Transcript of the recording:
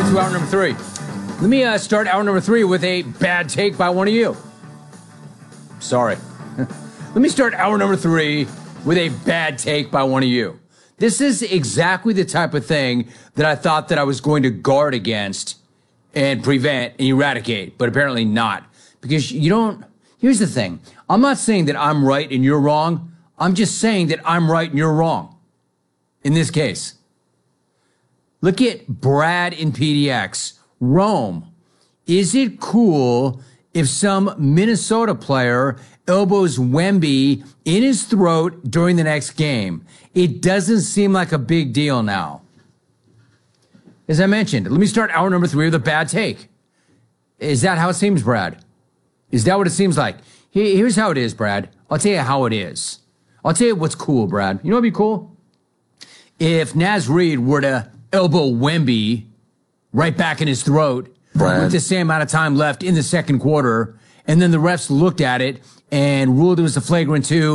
to hour number 3. Let me start hour number 3 with a bad take by one of you. Sorry. Let me start hour number 3 with a bad take by one of you. This is exactly the type of thing that I thought that I was going to guard against and prevent and eradicate, but apparently not. Because you don't... Here's the thing. I'm not saying that I'm right and you're wrong. I'm just saying that I'm right and you're wrong. In this case. Look at Brad in PDX. Rome. Is it cool if some Minnesota player elbows Wemby in his throat during the next game? It doesn't seem like a big deal now. As I mentioned, let me start hour number 3 with a bad take. Is that how it seems, Brad? Is that what it seems like? Here's how it is, Brad. I'll tell you how it is. I'll tell you what's cool, Brad. You know what'd be cool? If Naz Reid were to elbow Wemby right back in his throat with the same amount of time left in the second quarter, and then the refs looked at it and ruled it was a flagrant 2